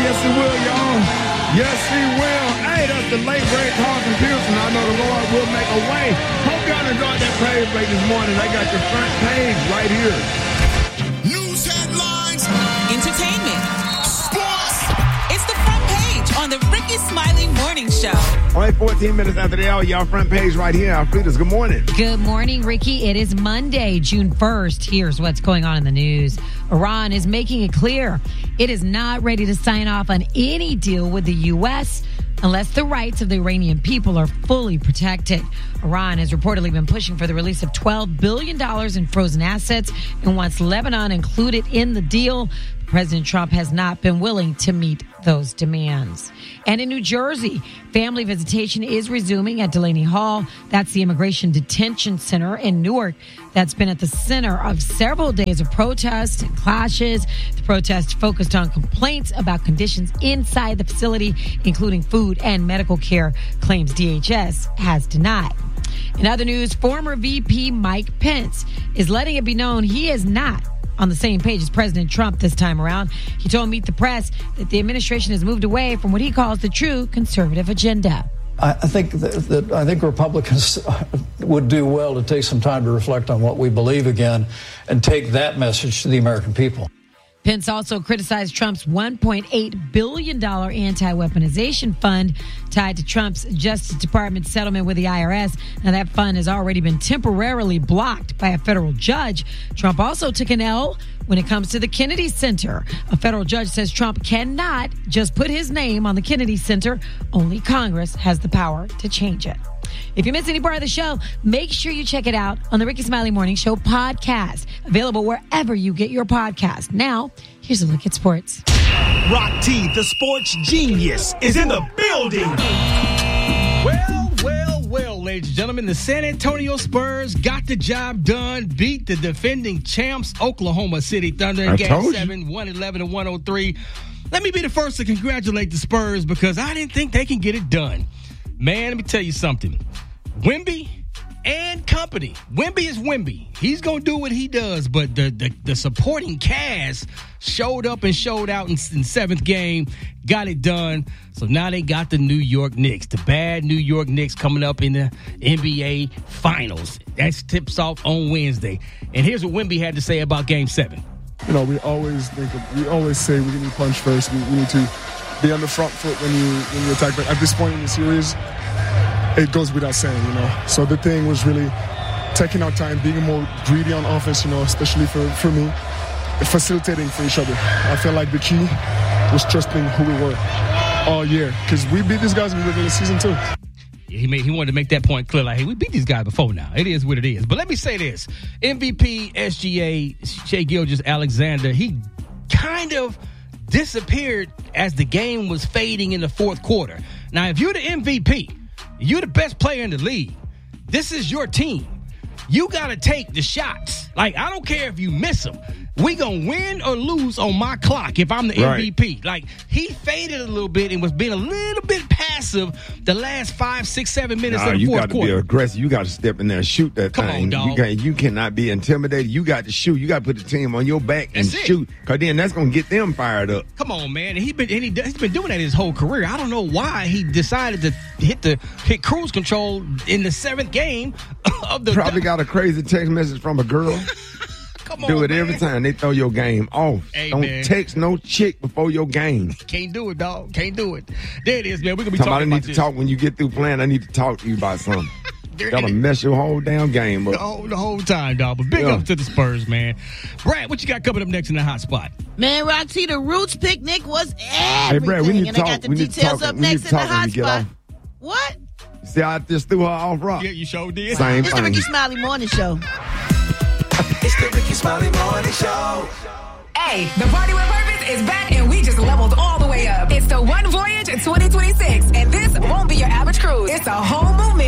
yes, he will, y'all. Yes, he will. Hey, that's the late great Carlton Pearson. I know the Lord will make a way. Hope y'all enjoyed that page break this morning. I got your front page right here. News headlines. Entertainment. Sports. It's the front page on the Ricky Smiley Morning Show. Only 14 minutes after the hour, y'all front page right here. Alfreda's, good morning. Good morning, Ricky. It is Monday, June 1st. Here's what's going on in the news. Iran is making it clear it is not ready to sign off on any deal with the U.S. unless the rights of the Iranian people are fully protected. Iran has reportedly been pushing for the release of $12 billion in frozen assets and wants Lebanon included in the deal. President Trump has not been willing to meet those demands. And in New Jersey, family visitation is resuming at Delaney Hall. That's the immigration detention center in Newark that's been at the center of several days of protests and clashes. The protests focused on complaints about conditions inside the facility, including food and medical care, claims DHS has denied. In other news, former VP Mike Pence is letting it be known he is not on the same page as President Trump this time around. He told Meet the Press that the administration has moved away from what he calls the true conservative agenda. I think that Republicans would do well to take some time to reflect on what we believe again and take that message to the American people. Pence also criticized Trump's $1.8 billion anti-weaponization fund tied to Trump's Justice Department settlement with the IRS. Now, that fund has already been temporarily blocked by a federal judge. Trump also took an L when it comes to the Kennedy Center. A federal judge says Trump cannot just put his name on the Kennedy Center. Only Congress has the power to change it. If you miss any part of the show, make sure you check it out on the Ricky Smiley Morning Show podcast, available wherever you get your podcast. Now, here's a look at sports. Rock T, the sports genius, is in the building. Well, ladies and gentlemen, the San Antonio Spurs got the job done, beat the defending champs, Oklahoma City Thunder in Game 7, 111-103. Let me be the first to congratulate the Spurs because I didn't think they can get it done. Man, let me tell you something. Wemby and company. Wemby is Wemby. He's going to do what he does, but the supporting cast showed up and showed out in seventh game, got it done. So now they got the New York Knicks, the bad New York Knicks coming up in the NBA Finals. That tips off on Wednesday. And here's what Wemby had to say about Game 7. You know, we always say we need to punch first. We need to be on the front foot when you attack. But at this point in the series, it goes without saying, you know. So the thing was really taking our time, being more greedy on offense, you know, especially for me, facilitating for each other. I felt like the key was trusting who we were all year because we beat these guys in the regular season too. He wanted to make that point clear, like, hey, we beat these guys before now. It is what it is. But let me say this. MVP, SGA, Shai Gilgeous-Alexander, he kind of disappeared as the game was fading in the fourth quarter. Now, if you're the MVP, you're the best player in the league, this is your team. You got to take the shots. Like, I don't care if you miss them. We going to win or lose on my clock if I'm the MVP. Like, he faded a little bit and was being a little bit passive the last 5, 6, 7 minutes of the fourth quarter. You got to be aggressive. You got to step in there and shoot that thing. Come on, dog. You cannot be intimidated. You got to shoot. You got to put the team on your back and shoot, because then that's going to get them fired up. Come on, man. He's been doing that his whole career. I don't know why he decided to hit cruise control in the seventh game of the... Probably got a crazy text message from a girl. Come on, do it man. every time they throw your game off. Hey, don't man. text no chick before your game. Can't do it, dog. Can't do it. There it is, man. We're going to be talking Somebody about need to talk when you get through playing. I need to talk to you about something. That'll mess your whole damn game up. The whole time, dog. But big up to the Spurs, man. Brad, what you got coming up next in the hot spot? Man, Roxy, the Roots picnic was everything. Hey, Brad, we need to talk. I got the details up next in the hot spot. What? See, I just threw her off rock. Yeah, you sure did. Same It's thing. the Ricky Smiley Morning Show. It's the Ricky Smiley Morning Show. Hey, the Party with Purpose is back and we just leveled all the way up. It's the One Voyage 2026, and this won't be your average cruise. It's a whole movement.